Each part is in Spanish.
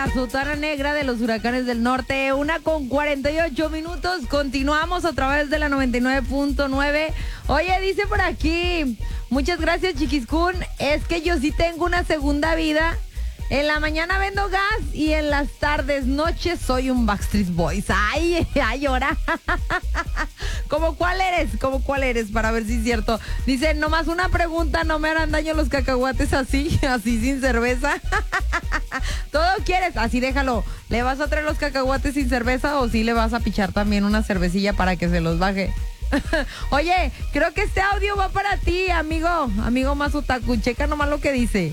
la Sotana Negra de los Huracanes del Norte. 1:48. Continuamos a través de la 99.9. Oye, dice por aquí, muchas gracias, Chiquiscún. Es que yo sí tengo una segunda vida. En la mañana vendo gas y en las tardes, noches soy un Backstreet Boys. Ay, ahora. ¿Cómo cuál eres? Para ver si es cierto. Dice, nomás una pregunta, ¿no me harán daño los cacahuates así sin cerveza? Todo quieres, así déjalo. ¿Le vas a traer los cacahuates sin cerveza o sí le vas a pichar también una cervecilla para que se los baje? Oye, creo que este audio va para ti, amigo más otaku. Checa nomás lo que dice.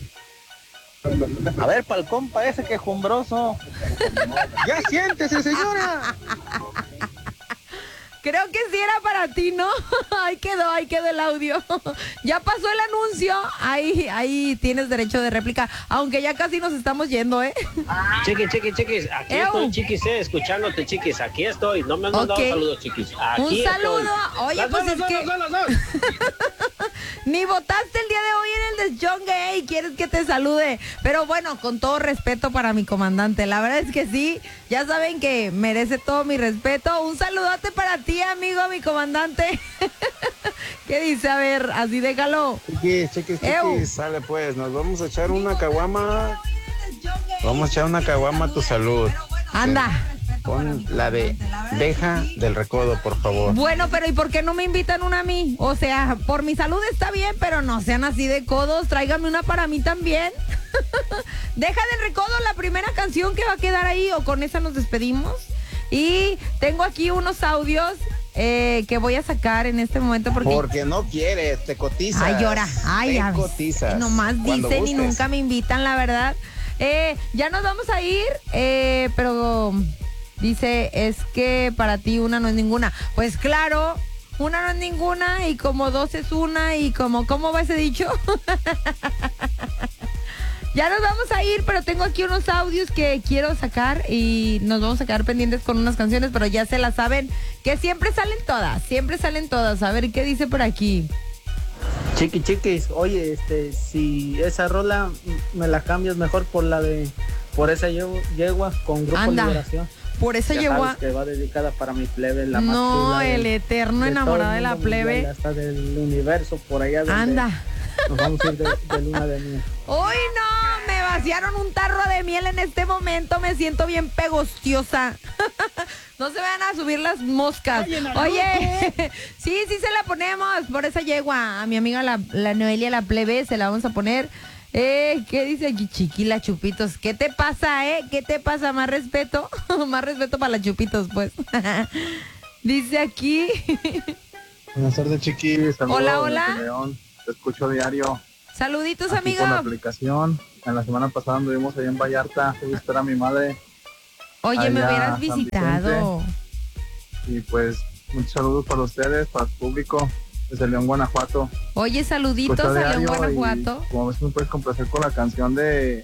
A ver, pa'l compa ese quejumbroso. ¡Ya siéntese, señora! Creo que sí era para ti, ¿no? Ahí quedó el audio. Ya pasó el anuncio. Ahí tienes derecho de réplica. Aunque ya casi nos estamos yendo, ¿eh? Chiquis. Aquí estoy, chiquis, escuchándote, chiquis. Aquí estoy. No me han mandado saludos, chiquis. Aquí un saludo. Estoy. Oye, pues es que... Ni votaste el día de hoy en el deschongue y quieres que te salude. Pero bueno, con todo respeto para mi comandante. La verdad es que sí, ya saben que merece todo mi respeto. Un saludote para ti, amigo, mi comandante. ¿Qué dice? A ver, así déjalo. Chiquis, sale pues, nos vamos a echar una caguama. Vamos a echar una caguama a tu salud. Anda. Con la de Deja del Recodo, por favor. Bueno, pero ¿y por qué no me invitan una a mí? O sea, por mi salud está bien, pero no sean así de codos. Tráigame una para mí también. Deja del Recodo, la primera canción que va a quedar ahí, o con esa nos despedimos. Y tengo aquí unos audios que voy a sacar en este momento porque no quieres, te cotizas. Ay, llora. Ay, te cotizas. Nomás dicen y nunca me invitan, la verdad. Ya nos vamos a ir, pero... Dice, es que para ti una no es ninguna. Pues claro, una no es ninguna y como dos es una y como, ¿cómo va ese dicho? Ya nos vamos a ir, pero tengo aquí unos audios que quiero sacar y nos vamos a quedar pendientes con unas canciones, pero ya se las saben, que siempre salen todas. A ver, ¿qué dice por aquí? Chiquis, oye, si esa rola me la cambias mejor por esa yegua con Grupo Liberación. Por eso llegó que va dedicada para mi plebe, la más chula el eterno enamorado de la plebe. Hasta del universo, por allá donde anda. Nos vamos a ir de luna de miel. ¡Uy, no! Me vaciaron un tarro de miel en este momento. Me siento bien pegostiosa. No se vayan a subir las moscas. Oye, sí se la ponemos por esa yegua. A mi amiga la Noelia la plebe se la vamos a poner. ¿Qué dice aquí? Chiquila Chupitos. ¿Qué te pasa, ¿Qué te pasa? Más respeto. Más respeto para las Chupitos, pues. Dice aquí. Buenas tardes, Chiquis. Saludos. Hola. León. Te escucho diario. Saluditos, aquí amigo. Con la aplicación. En la semana pasada anduvimos allá en Vallarta. Fui a visitar a mi madre. Oye, me hubieras visitado. Y pues, muchos saludos para ustedes, para el público. Desde León, Guanajuato. Oye, saluditos a León, Guanajuato. Como a veces me puedes complacer con la canción de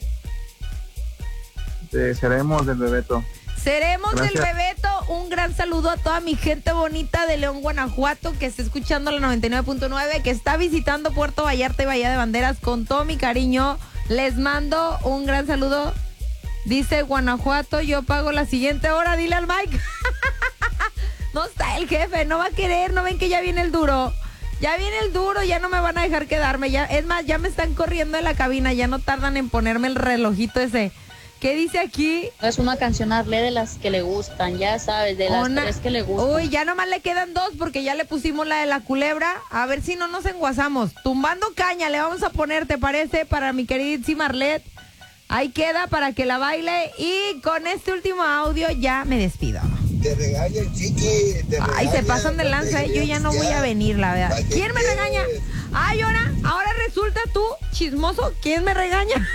Seremos del Bebeto. Seremos del Bebeto. Un gran saludo a toda mi gente bonita de León, Guanajuato, que está escuchando la 99.9, que está visitando Puerto Vallarta y Bahía de Banderas con todo mi cariño. Les mando un gran saludo. Dice Guanajuato, yo pago la siguiente hora. Dile al Mike. No está el jefe, no va a querer. No ven que ya viene el duro. Ya viene el duro, ya no me van a dejar quedarme. Ya, es más, ya me están corriendo de la cabina. Ya no tardan en ponerme el relojito ese. ¿Qué dice aquí? Es una canción Arlé de las que le gustan, ya sabes, de las tres que le gustan. Uy, ya nomás le quedan dos porque ya le pusimos la de la culebra. A ver si no nos enguasamos. Tumbando caña le vamos a poner, ¿te parece? Para mi queridísima Arlet. Ahí queda para que la baile. Y con este último audio ya me despido. Te regañan, Chiqui. Ay, se pasan de lanza, yo ya no voy a venir, la verdad. ¿Quién me regaña? Ay, ahora resulta tú, chismoso, ¿quién me regaña?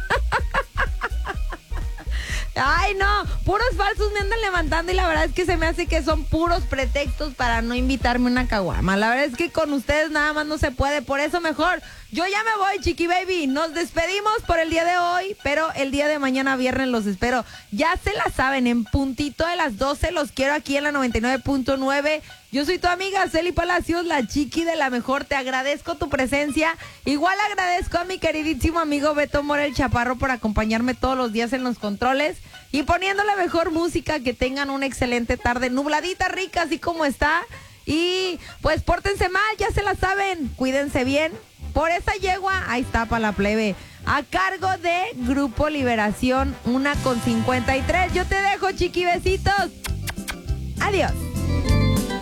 Ay, no, puros falsos me andan levantando y la verdad es que se me hace que son puros pretextos para no invitarme una caguama. La verdad es que con ustedes nada más no se puede, por eso mejor Yo ya me voy, Chiqui Baby. Nos despedimos por el día de hoy, pero el día de mañana viernes los espero. Ya se la saben, en puntito de las 12 los quiero aquí en la 99.9. Yo soy tu amiga Celi Palacios, la Chiqui de la mejor. Te agradezco tu presencia. Igual agradezco a mi queridísimo amigo Beto Morel Chaparro por acompañarme todos los días en los controles y poniendo la mejor música. Que tengan una excelente tarde, nubladita, rica, así como está. Y pues pórtense mal, ya se la saben. Cuídense bien. Por esa yegua, ahí está para la plebe. A cargo de Grupo Liberación, 1:53. Yo te dejo, Chiqui, besitos. Adiós.